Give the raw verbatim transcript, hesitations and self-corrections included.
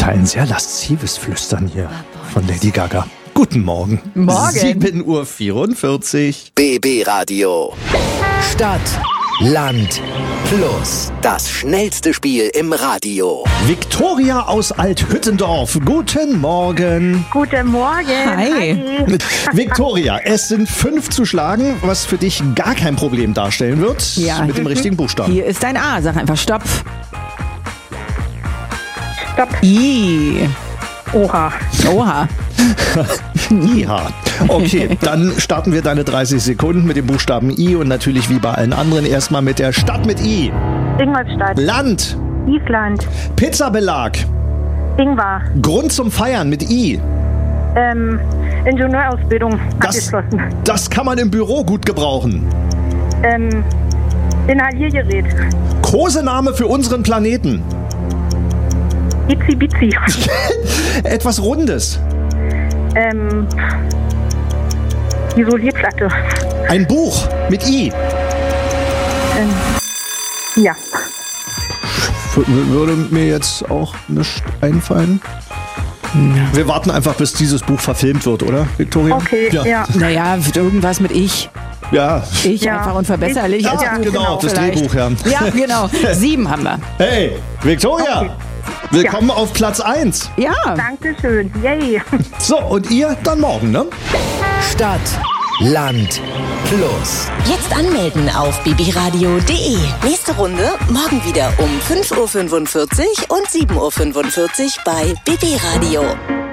ein sehr laszives Flüstern hier von Lady Gaga. Guten Morgen. Morgen. sieben Uhr vierundvierzig. B B Radio. Stadt, Land, Plus. Das schnellste Spiel im Radio. Viktoria aus Althüttendorf. Guten Morgen. Guten Morgen. Hi. Viktoria, es sind fünf zu schlagen, was für dich gar kein Problem darstellen wird. Ja. Mit dem richtigen Buchstaben. Hier ist dein A. Sag einfach Stopp. Stopp. I. Oha. Oha. Ja. Okay, dann starten wir deine dreißig Sekunden mit dem Buchstaben I und natürlich wie bei allen anderen erstmal mit der Stadt mit I. Ingolstadt. Land. Island. Pizzabelag. Ingwer. Grund zum Feiern mit I. Ähm, Ingenieurausbildung Das, abgeschlossen. das kann man im Büro gut gebrauchen. Ähm, Inhaliergerät. Kosename für unseren Planeten. Itzi Bitzi. Etwas Rundes. ähm, Isolierplatte. Ein Buch mit I. Ähm, ja. W- Würde mir jetzt auch nichts einfallen. Wir warten einfach, bis dieses Buch verfilmt wird, oder, Viktoria? Okay, ja. Naja, irgendwas mit Ich. Ja. Ich Ja. einfach unverbesserlich. Ich- als ja, Buch genau, das vielleicht. Drehbuch, ja. Ja, genau. Sieben haben wir. Hey, Viktoria. Okay. Willkommen auf Platz eins. Ja. Dankeschön. Yay. So, und ihr dann morgen, ne? Stadt, Land, Plus. Jetzt anmelden auf b b radio punkt d e. Nächste Runde morgen wieder um fünf Uhr fünfundvierzig und sieben Uhr fünfundvierzig bei B B Radio.